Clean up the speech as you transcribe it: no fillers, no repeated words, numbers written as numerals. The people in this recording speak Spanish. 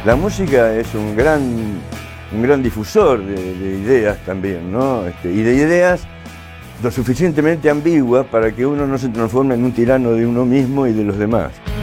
La música es un gran difusor de ideas también, ¿no? Y de ideas lo suficientemente ambiguas para que uno no se transforme en un tirano de uno mismo y de los demás.